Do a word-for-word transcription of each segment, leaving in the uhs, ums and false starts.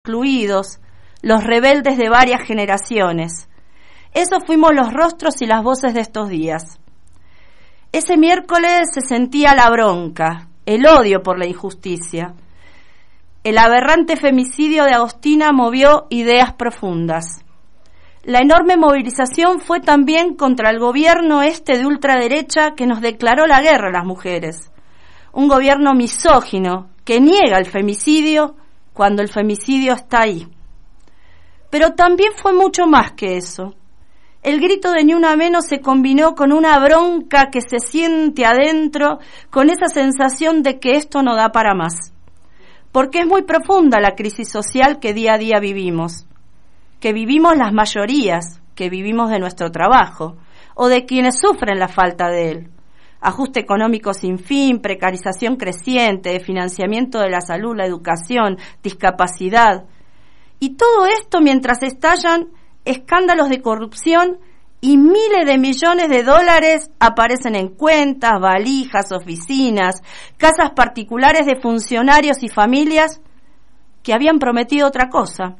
excluidos, los rebeldes de varias generaciones. Esos fuimos los rostros y las voces de estos días. Ese miércoles se sentía la bronca, el odio por la injusticia. El aberrante femicidio de Agostina movió ideas profundas. La enorme movilización fue también contra el gobierno este de ultraderecha que nos declaró la guerra a las mujeres. Un gobierno misógino que niega el femicidio cuando el femicidio está ahí. Pero también fue mucho más que eso. El grito de Ni Una Menos se combinó con una bronca que se siente adentro, con esa sensación de que esto no da para más. Porque es muy profunda la crisis social que día a día vivimos, que vivimos las mayorías, que vivimos de nuestro trabajo, o de quienes sufren la falta de él. Ajuste económico sin fin, precarización creciente, financiamiento de la salud, la educación, discapacidad. Y todo esto mientras estallan escándalos de corrupción y miles de millones de dólares aparecen en cuentas, valijas, oficinas, casas particulares de funcionarios y familias que habían prometido otra cosa.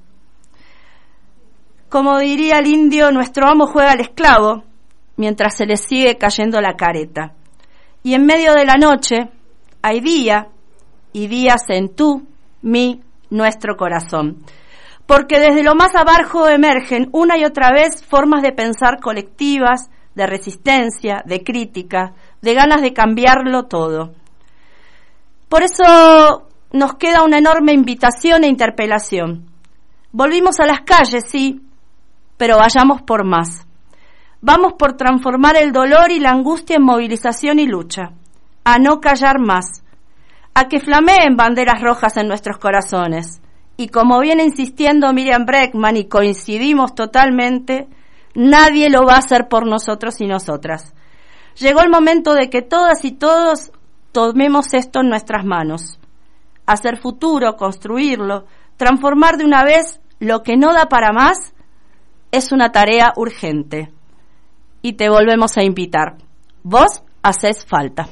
Como diría el indio, nuestro amo juega al esclavo mientras se le sigue cayendo la careta. Y en medio de la noche hay día y días en tú, mi, nuestro corazón. Porque desde lo más abajo emergen una y otra vez formas de pensar colectivas, de resistencia, de crítica, de ganas de cambiarlo todo. Por eso nos queda una enorme invitación e interpelación. Volvimos a las calles, sí, pero vayamos por más. Vamos por transformar el dolor y la angustia en movilización y lucha, a no callar más, a que flameen banderas rojas en nuestros corazones. Y como viene insistiendo Miriam Bregman, y coincidimos totalmente, nadie lo va a hacer por nosotros y nosotras. Llegó el momento de que todas y todos tomemos esto en nuestras manos. Hacer futuro, construirlo, transformar de una vez lo que no da para más, es una tarea urgente. Y te volvemos a invitar. Vos hacés falta.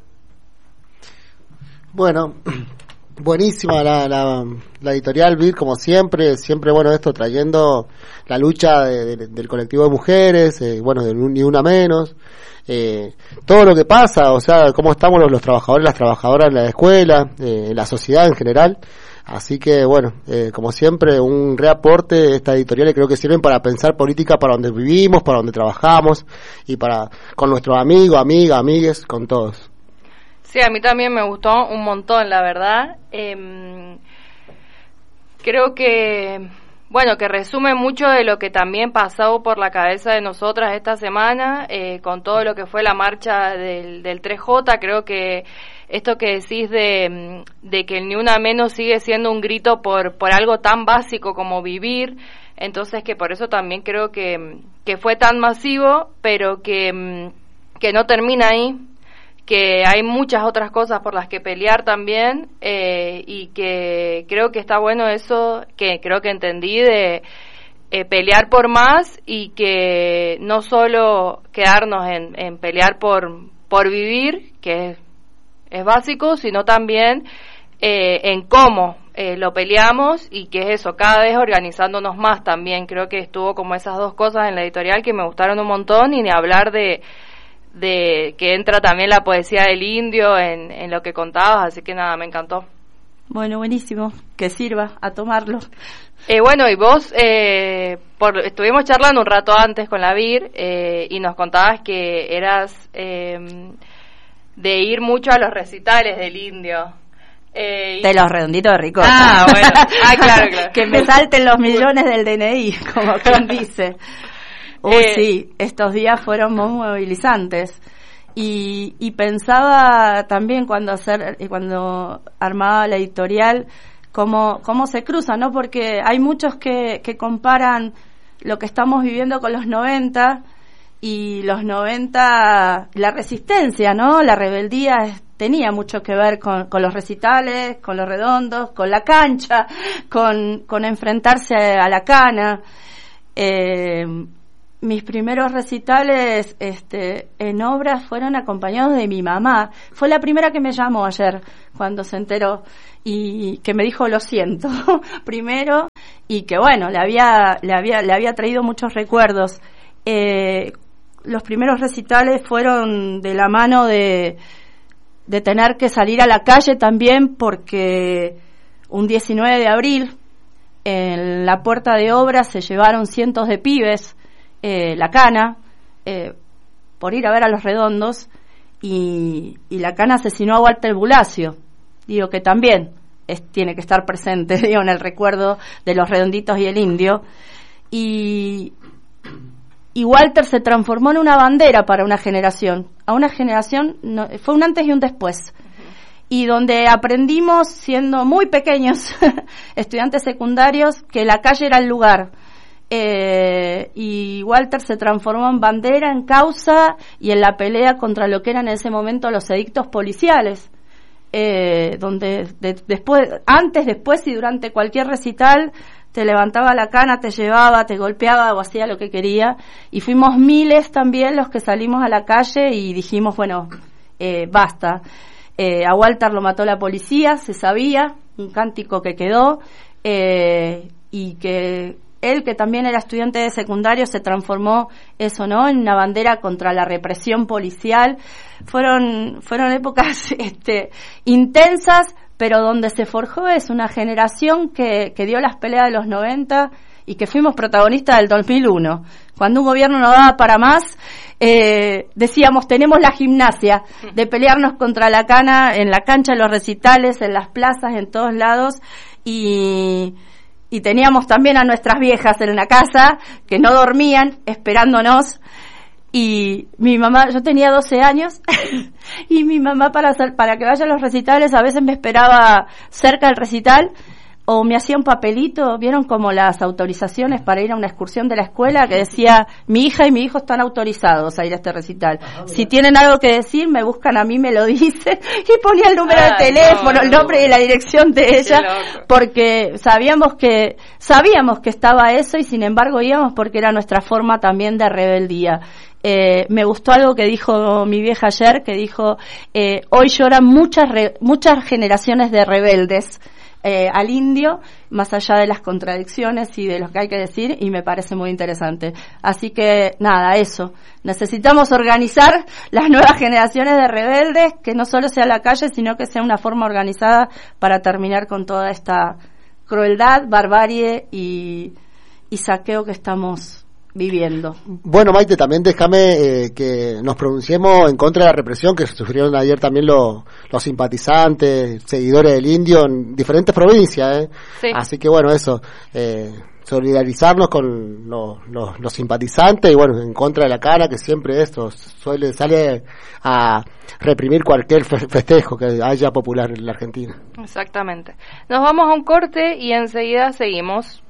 Bueno, buenísima la, la, la editorial Vir, como siempre, siempre bueno esto trayendo la lucha de, de, del colectivo de mujeres, eh, bueno, de Ni Una Menos, eh, todo lo que pasa, o sea, cómo estamos los, los trabajadores, las trabajadoras en la escuela, eh, en la sociedad en general. Así que, bueno, eh, como siempre, un reaporte de esta editorial, creo que sirven para pensar política para donde vivimos, para donde trabajamos y para con nuestros amigos, amigas, amigues, con todos. Sí, a mí también me gustó un montón, la verdad. Eh, creo que, bueno, que resume mucho de lo que también pasó por la cabeza de nosotras esta semana, eh, con todo lo que fue la marcha del, del tres J. Creo que esto que decís de, de que el Ni Una Menos sigue siendo un grito por, por algo tan básico como vivir, entonces que por eso también creo que, que fue tan masivo, pero que, que no termina ahí, que hay muchas otras cosas por las que pelear también, eh, y que creo que está bueno eso, que creo que entendí de eh, pelear por más y que no solo quedarnos en, en pelear por, por vivir, que es es básico, sino también eh, en cómo eh, lo peleamos y que es eso, cada vez organizándonos más también. Creo que estuvo como esas dos cosas en la editorial que me gustaron un montón, y ni hablar de, de que entra también la poesía del indio en, en lo que contabas, así que nada, me encantó. Bueno, buenísimo, que sirva a tomarlo. Eh, bueno, y vos, eh, por, estuvimos charlando un rato antes con la Vir, eh, y nos contabas que eras Eh, de ir mucho a los recitales del indio. Eh, de los redonditos de ricota. Ah, bueno. Ah, claro, claro. Que me salten los millones del D N I, como quien dice. Uy, eh, sí, estos días fueron muy movilizantes. Y, y pensaba también cuando hacer, cuando armaba la editorial, cómo, cómo se cruza, ¿no? Porque hay muchos que, que comparan lo que estamos viviendo con los noventa, y los noventa, la resistencia, ¿no? La rebeldía tenía mucho que ver con, con los recitales, con los redondos, con la cancha, con, con enfrentarse a la cana. Eh, mis primeros recitales este, en obras fueron acompañados de mi mamá. Fue la primera que me llamó ayer cuando se enteró y que me dijo lo siento primero, y que bueno, le había, le había, le había traído muchos recuerdos. Eh, los primeros recitales fueron de la mano de, de tener que salir a la calle también, porque un diecinueve de abril en la puerta de obras se llevaron cientos de pibes Eh, la cana, eh, por ir a ver a los Redondos, y, y la cana asesinó a Walter Bulacio. Digo que también es, tiene que estar presente, digo, en el recuerdo de los Redonditos y el Indio. Y, y Walter se transformó en una bandera para una generación, a una generación, no, fue un antes y un después. Y donde aprendimos, siendo muy pequeños, estudiantes secundarios, que la calle era el lugar. Eh, y Walter se transformó en bandera, en causa y en la pelea contra lo que eran en ese momento los edictos policiales, eh, donde de, después, antes, después y durante cualquier recital te levantaba la cana, te llevaba, te golpeaba o hacía lo que quería, y fuimos miles también los que salimos a la calle y dijimos, bueno, eh, basta. Eh, a Walter lo mató la policía, se sabía, un cántico que quedó, eh, y que él, que también era estudiante de secundario, se transformó eso, ¿no?, en una bandera contra la represión policial. Fueron, fueron épocas este, intensas, pero donde se forjó es una generación que, que dio las peleas de los noventa y que fuimos protagonistas del dos mil uno. Cuando un gobierno no daba para más, eh, decíamos, tenemos la gimnasia de pelearnos contra la cana en la cancha, en los recitales, en las plazas, en todos lados, y... y teníamos también a nuestras viejas en la casa que no dormían esperándonos, y mi mamá, yo tenía doce años y mi mamá para hacer, para que vaya a los recitales a veces me esperaba cerca del recital o me hacía un papelito. Vieron como las autorizaciones para ir a una excursión de la escuela que decía, mi hija y mi hijo están autorizados a ir a este recital. Ajá, si tienen algo que decir, me buscan a mí, me lo dicen, y ponía el número Ay, de teléfono, no, el nombre y la dirección de ella, porque sabíamos que, sabíamos que estaba eso, y sin embargo íbamos porque era nuestra forma también de rebeldía. Eh, me gustó algo que dijo mi vieja ayer, que dijo, eh, hoy lloran muchas, re, muchas generaciones de rebeldes Eh, al indio, más allá de las contradicciones y de lo que hay que decir, y me parece muy interesante. Así que nada, eso, necesitamos organizar las nuevas generaciones de rebeldes, que no solo sea la calle, sino que sea una forma organizada para terminar con toda esta crueldad, barbarie y, y saqueo que estamos viviendo. Bueno, Maite, también déjame eh, que nos pronunciemos en contra de la represión que sufrieron ayer también los, los simpatizantes, seguidores del indio en diferentes provincias, ¿eh? Sí. Así que bueno, eso, eh, solidarizarnos con los, los, los simpatizantes y bueno, en contra de la cana, que siempre esto suele, sale a reprimir cualquier festejo que haya popular en la Argentina. Exactamente. Nos vamos a un corte y enseguida seguimos.